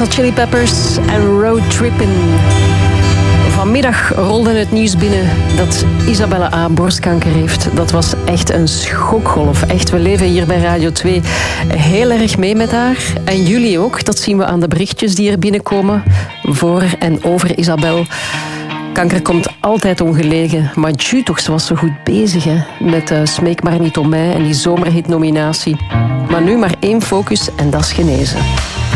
Hot Chili Peppers en Road Trippin'. Vanmiddag rolde het nieuws binnen dat Isabelle A. borstkanker heeft. Dat was echt een schokgolf. Echt, we leven hier bij Radio 2 heel erg mee met haar. En jullie ook, dat zien we aan de berichtjes die er binnenkomen voor en over Isabelle. Kanker komt altijd ongelegen, maar Ju toch, ze was zo goed bezig hè, met Smeek maar niet om mij en die zomerhit-nominatie. Maar nu maar één focus en dat is genezen.